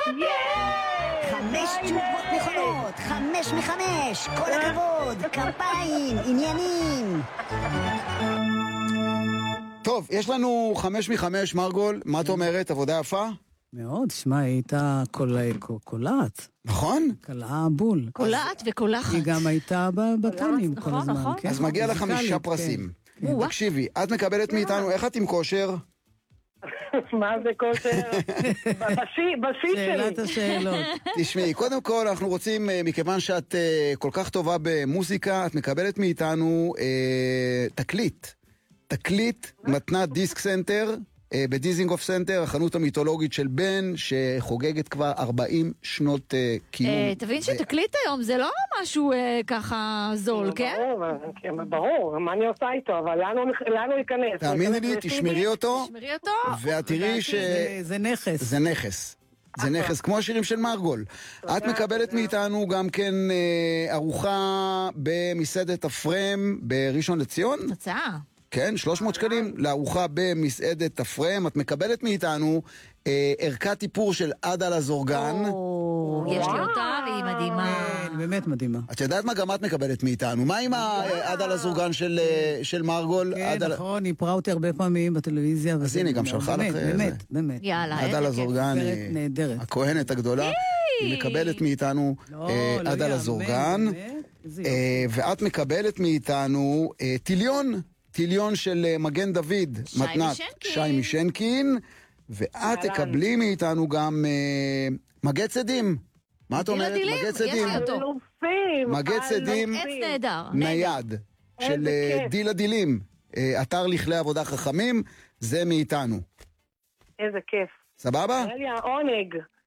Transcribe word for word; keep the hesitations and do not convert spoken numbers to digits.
חמש תשובות נכונות, חמש מחמש, כל הכבוד, כפיים, עניינים. טוב, יש לנו חמש מחמש, מרגול, מה את אומרת? עבודה יפה? מאוד, שמע, היא הייתה קולעת. נכון? קלעה בול. קולעת וקולחת. היא גם הייתה בטונים כל הזמן. אז מגיע לך חמישה פרסים. תקשיבי, את מקבלת מאיתנו, איך את עם כושר? מה זה כושר? בשיא שלי. שאלת השאלות. תשמעי, קודם כל אנחנו רוצים, מכיוון שאת כל כך טובה במוזיקה, את מקבלת מאיתנו תקליט. תקליט מתנת דיסק סנטר, בדיזינגוף סנטר, החנות המיתולוגית של בן, שחוגגת כבר ארבעים שנות קיום. תבין שתקליט היום זה לא משהו ככה זול, כן? ברור, מה אני עושה איתו, אבל לאן הוא ייכנס? תאמיני לי, תשמרי אותו, תשמרי אותו, ואת תראי ש... זה נכס. זה נכס. זה נכס, כמו השירים של מרגול. את מקבלת מאיתנו גם כן ארוחה במסעדת אפרם בראשון לציון. תוצאה. כן, שלוש מאות שקלים לארוחה במסעדת אפרם. את מקבלת מאיתנו אה, ערכת איפור של עדה לזורגן. או, יש לי אותה והיא מדהימה. כן, באמת מדהימה. את יודעת מה גם את מקבלת מאיתנו? מה עם עדה לזורגן של, של מרגול? כן, נכון, היא פרה אותי הרבה פעמים בטלוויזיה. אז הנה, גם שלחה לך... באמת, באמת. יאללה, עדה לזורגן, נהדרת. הכהנת הגדולה, היא מקבלת מאיתנו עדה לזורגן. ואת מקבלת מאיתנו טיליון. טיליון של מגן דוד, מתנת שי משנקין, ואת תקבלי מאיתנו גם מגד צדים. מה את אומרת? מגד צדים. מגד צדים נייד, של דיל הדילים. אתר לכלי עבודה חכמים, זה מאיתנו. איזה כיף. סבבה? היה לי העונג.